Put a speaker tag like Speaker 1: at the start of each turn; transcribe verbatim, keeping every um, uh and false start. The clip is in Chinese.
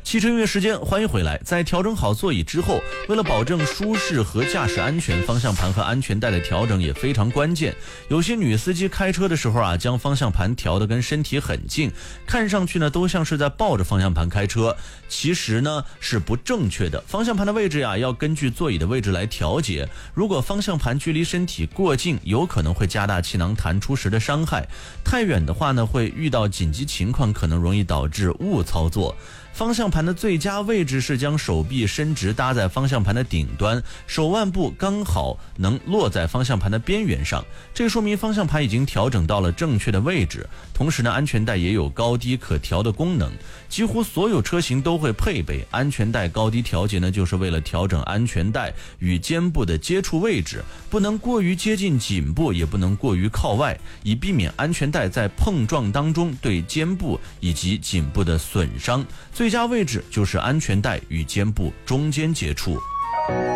Speaker 1: 汽车音乐时间，欢迎回来。在调整好座椅之后，为了保证舒适和驾驶安全，方向盘和安全带的调整也非常关键。有些女司机开车的时候啊，将方向盘调得跟身体很近，看上去呢都像是在抱着方向盘开车，其实呢是不正确的。方向盘的位置呀，要根据座椅的位置来调节。如果方向盘距离身体过近，有可能会加大气囊弹出时的伤害；太远的话呢，会遇到紧急情况，可能容易导致误操作。方向盘的最佳位置是将手臂伸直搭在方向盘的顶端，手腕部刚好能落在方向盘的边缘上，这说明方向盘已经调整到了正确的位置。同时呢，安全带也有高低可调的功能，几乎所有车型都会配备安全带高低调节呢，就是为了调整安全带与肩部的接触位置，不能过于接近颈部，也不能过于靠外，以避免安全带在碰撞当中对肩部以及颈部的损伤。最佳位置就是安全带与肩部中间接触。